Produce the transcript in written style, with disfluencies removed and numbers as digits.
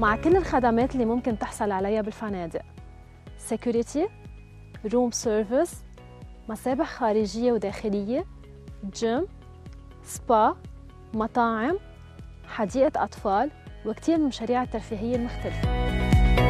مع كل الخدمات اللي ممكن تحصل عليها بالفنادق: security، room service، مسابح خارجية وداخلية، جيم، سبا، مطاعم، حديقة أطفال، وكتير من المشاريع الترفيهية المختلفة.